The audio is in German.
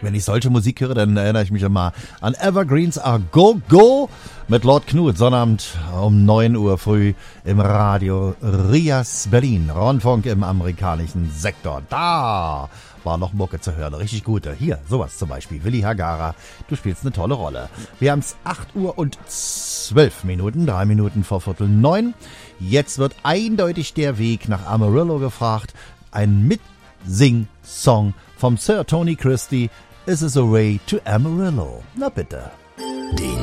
Wenn ich solche Musik höre, dann erinnere ich mich immer an Evergreens Are Go Go mit Lord Knut. Sonnabend um 9 Uhr früh im Radio Rias Berlin. Rundfunk im amerikanischen Sektor. Da war noch Mucke zu hören. Richtig gute. Hier, sowas zum Beispiel. Willi Hagara, du spielst eine tolle Rolle. Wir haben es 8 Uhr und 12 Minuten. 3 Minuten vor Viertel 9. Jetzt wird eindeutig der Weg nach Amarillo gefragt. Ein Mitsing-Song vom Sir Tony Christie. Is This a Way to Amarillo? Na bitte.